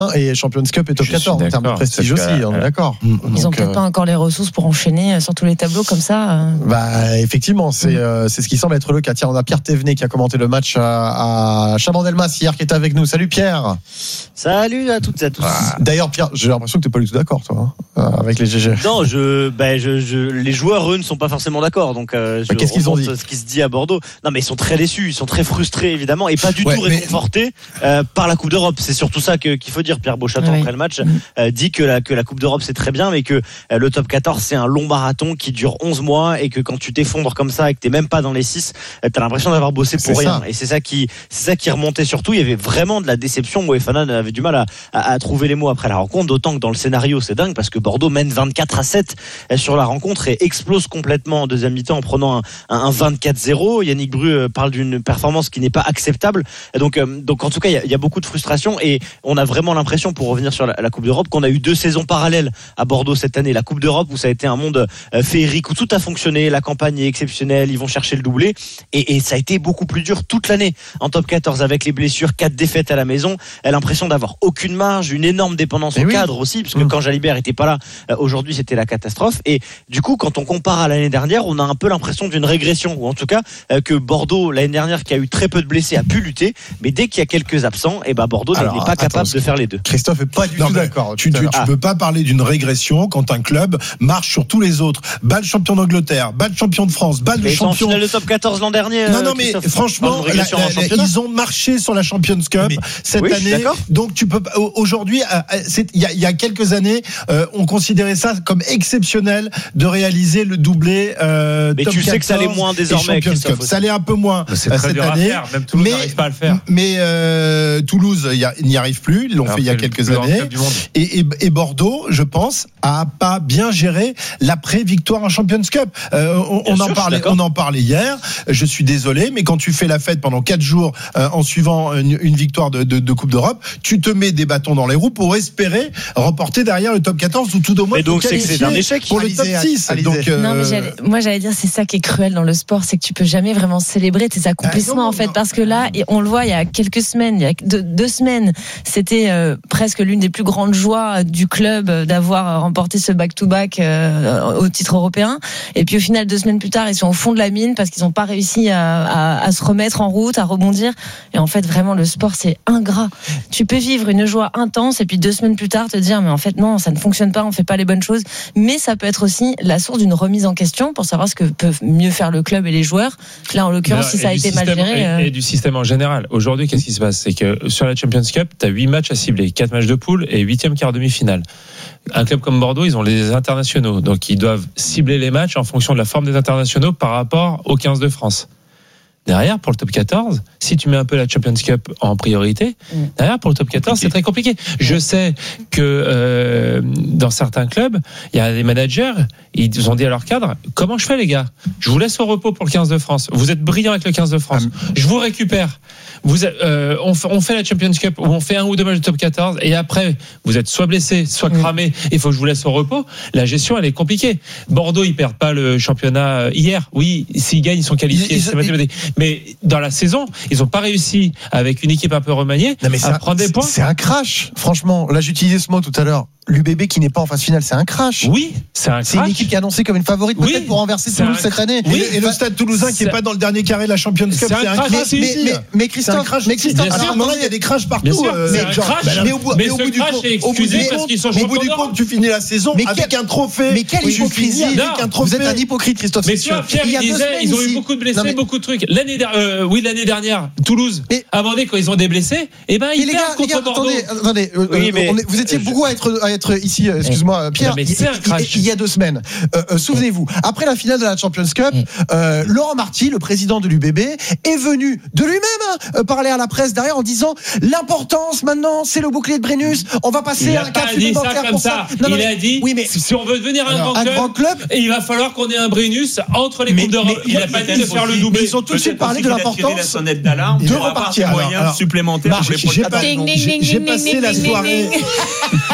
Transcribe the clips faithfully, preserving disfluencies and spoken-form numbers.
et Champions Cup et Top Je quatorze en termes de prestige aussi, on est d'accord. Ils Donc, n'ont peut-être euh, pas encore les ressources pour enchaîner sur tous les tableaux comme ça. Bah, effectivement, c'est, euh, c'est ce qui semble être le cas. Tiens, on a Pierre Thévenet qui a commenté le match à, à Chabandelmas hier, qui est avec nous. Salut Pierre. Salut à toutes et à tous. Ah. D'ailleurs, Pierre, j'ai l'impression que t'es pas du tout d'accord, toi, hein, avec les G G. Non, je, ben, je, je, les joueurs, eux, ne sont pas forcément d'accord. Donc, euh, je bah, qu'est-ce qu'ils ont dit ? Ce qui se dit à Bordeaux. Non, mais ils sont très déçus, ils sont très frustrés, évidemment, et pas du ouais, tout mais... réconfortés euh, par la Coupe d'Europe. C'est surtout ça que, qu'il faut dire. Pierre Beauchâteau, oui. après le match, euh, dit que la, que la Coupe d'Europe, c'est très bien, mais que euh, le Top quatorze, c'est un long marathon qui dure onze mois, et que quand tu t'effondres comme ça et que t'es même pas dans les six, euh, t'as l'impression d'avoir bossé pour c'est rien. Ça. Et c'est ça qui, c'est ça qui remontait surtout. Il y avait vraiment de la déception. Moefana avait du mal à, à, à trouver les mots après la rencontre, d'autant que dans le scénario, c'est dingue parce que Bordeaux mène vingt-quatre à sept sur la rencontre et explose complètement en deuxième mi-temps en prenant un, un vingt-quatre zéro. Yannick Bru parle d'une performance qui n'est pas acceptable. Donc, euh, donc en tout cas, il y, y a beaucoup de frustration et on a vraiment l'impression, pour revenir sur la, la Coupe d'Europe, qu'on a eu deux saisons parallèles à Bordeaux cette année. La Coupe d'Europe où ça a été un monde euh, féerique, où tout a fonctionné, la campagne est exceptionnelle, ils vont chercher le doublé et, et ça a été beaucoup plus dur toute l'année en Top quatorze avec les blessures, quatre défaites à la maison, elle a l'impression d'avoir aucune marge, une énorme dépendance et au oui. cadre aussi, parce que mmh. quand Jalibert était pas là, euh, aujourd'hui c'était la catastrophe. Et du coup, quand on compare à l'année dernière, on a un peu l'impression d'une régression, ou en tout cas euh, que Bordeaux l'année dernière, qui a eu très peu de blessés, a pu lutter, mais dès qu'il y a quelques absents, et ben Bordeaux Alors, n'est pas attends, capable de faire les deux. Christophe est pas du Non, tout mais d'accord. Tu, tu, tu Ah. peux pas parler d'une régression quand un club marche sur tous les autres. Balle champion d'Angleterre, balle champion de France, balle de Mais ils sont en champion. finale de Top quatorze l'an dernier. Non, euh, non, mais Christophe. franchement, Pas de la, régression la, en championnat. ils ont marché sur la Champions Cup Mais, cette oui, je suis année. d'accord. Donc, tu peux pas- aujourd'hui, il y a, y a quelques années, euh, on considérait ça comme exceptionnel de réaliser le doublé. Euh, Mais Top tu sais que ça l'est quatorze moins et désormais, Champions Christophe, Cup. aussi. Ça l'est un peu moins C'est euh, très cette dur à année. faire. Même Toulouse mais n'arrive pas à le faire. mais euh, Toulouse, y a- n'y arrive plus. Ils l'ont Alors fait il y a que le quelques plus grand années. club du monde. Et, et, et Bordeaux, je pense, a pas bien géré l'après-victoire en Champions Cup. Euh, on, Bien on sûr, en je suis parlait, d'accord. on en parlait hier. Je suis désolé, mais quand tu fais la fête pendant quatre jours euh, en suivant une, une victoire de, de, de Coupe d'Europe, tu te mets des bâtons dans les roues pour espérer remporter derrière le Top quatorze ou tout au moins. Mais donc te c'est que c'est qualifier un échec. pour le Top Alizé, six. Alizé. Donc, euh, Non, mais j'allais- moi j'allais dire, c'est ça qui est cruel dans le sport, c'est que tu peux jamais vraiment célébrer tes accomplissements Ah non, en fait, non. parce que là, et on le voit il y a quelques semaines, il y a deux, deux semaines, c'était euh, presque l'une des plus grandes joies du club euh, d'avoir remporté ce back-to-back euh, au titre européen. Et puis au final, deux semaines plus tard, ils sont au fond de la mine parce qu'ils n'ont pas réussi à, à, à se remettre en route, à rebondir. Et en fait, vraiment, le sport, c'est ingrat. Tu peux vivre une joie intense et puis deux semaines plus tard te dire, mais en fait, non, ça ne fonctionne pas, on fait pas les bonnes choses. Mais ça peut être aussi la source d'une remise en question pour savoir ce que peuvent mieux faire le club et les joueurs. Là, en l'occurrence, si ça a Et du été mal système- géré. et, euh, et du système en général. Aujourd'hui, qu'est-ce qui se passe ? C'est que sur la Champions Cup, tu as huit matchs à cibler, quatre matchs de poule et huitième quart demi-finale. Un club comme Bordeaux, ils ont les internationaux, donc ils doivent cibler les matchs en fonction de la forme des internationaux par rapport aux quinze de France. Derrière, pour le top quatorze, si tu mets un peu la Champions Cup en priorité, Mm. derrière, pour le top quatorze, c'est très compliqué. Je sais que euh, dans certains clubs, il y a des managers, ils ont dit à leur cadre, comment je fais les gars ? Je vous laisse au repos pour le quinze de France. Vous êtes brillants avec le quinze de France. Je vous récupère. Vous, euh, on, fait, on fait la Champions Cup où on fait un ou deux matchs de top quatorze et après, vous êtes soit blessé, soit cramé, il faut que je vous laisse au repos. La gestion, elle est compliquée. Bordeaux, ils perdent pas le championnat hier. Oui, s'ils gagnent, ils sont qualifiés. Ils- ils- c'est mathématique. Mais dans la saison, ils n'ont pas réussi, avec une équipe un peu remaniée, Non, mais à c'est un- prendre des points. C'est un crash, franchement. Là, j'utilisais ce mot tout à l'heure. L'U B B qui n'est pas en phase finale, c'est un crash. Oui, c'est un C'est une crash. équipe qui est annoncée comme une favorite peut-être Oui, pour renverser c'est Toulouse un- cette année. Oui, et, et le Stade Toulousain qui c'est- est pas dans le dernier carré de la Champions Cup, C'est un c'est un crash crash. aussi. mais, mais, mais C'est un Christophe, crash. mais Christophe, Bien Alors, sûr. à un moment, il y a des crashs partout. Bien sûr, euh, c'est un genre, crash. bah, mais au bout, Mais mais au ce bout du crash compte, est au bout du excusé parce compte, qu'ils sont Au bout champions du d'Europe. compte, tu finis la saison Mais avec quel- un trophée. mais quelle Oui, tu hypocrisie. finis avec Non. un Vous trophée. êtes un hypocrite, Christophe. Mais c'est tu vois, sûr. Pierre, Il y il a deux disait, semaines ils ont ici. eu beaucoup de blessés, Non, mais- beaucoup de trucs. L'année dernière, euh, oui, l'année dernière, Toulouse, Mais- à un moment donné, quand ils ont des blessés, eh ben, Mais ils les perdent gars, les contre gars, Bordeaux. attendez, attendez, euh, Oui, euh, mais- on est- vous étiez je- beaucoup à être, à être ici, euh, excuse-moi, Pierre. Non, mais c'est un il- crash. il, il y a deux semaines. Euh, euh, souvenez-vous, après la finale de la Champions Cup, euh, Laurent Marty, le président de l'U B B, est venu de lui-même hein, euh, parler à la presse derrière en disant l'importance maintenant, c'est le bouclier de Brennus. On va passer Il à n'a un cap pas dit ça supplémentaire comme pour ça. Non, non, Il mais- a dit, oui, mais si on veut devenir un alors, grand un club, grand club. et il va falloir qu'on ait un Brennus entre les Mais- Coupes d'Europe. mais- Il n'a pas dit de faire le Mais doublé. ils ont tout de suite Peut-être parlé aussi de qu'il a tiré la l'importance sonnette d'alarme de pour avoir repartir. des moyens Alors, alors, supplémentaires Marc, pour les j'ai prochains. pas- Ding, ding, j'ai- ding, j'ai ding, passé ding, la ding, soirée. ding. J'ai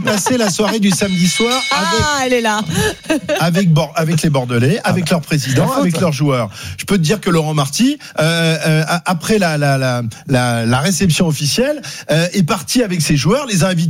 passé la soirée du samedi soir avec, Ah, elle est là. avec, Bor- avec les Bordelais, avec leur président, la faute. avec leurs joueurs. Je peux te dire que Laurent Marty, euh, euh, après la, la, la, la, la réception officielle, euh, est parti avec ses joueurs, les a invités